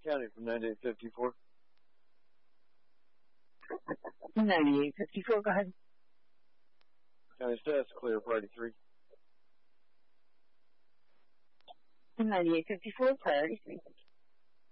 County from 9854. 9854, go ahead. County status clear, priority 3. 9854, priority 3.